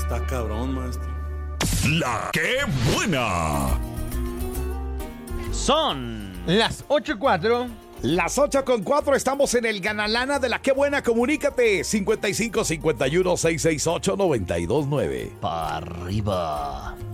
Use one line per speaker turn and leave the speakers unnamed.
Está cabrón, maestro.
La que buena.
Son las 8:04.
Las 8:04, estamos en el Ganalana de la Qué Buena. Comunícate 55 51 668 929.
Para arriba.